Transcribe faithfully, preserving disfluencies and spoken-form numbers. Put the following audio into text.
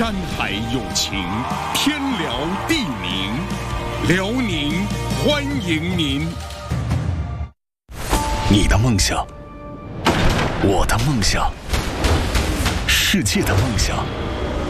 山海有情，天辽地宁，辽宁欢迎您。 你的梦想，我的梦想，世界的梦想。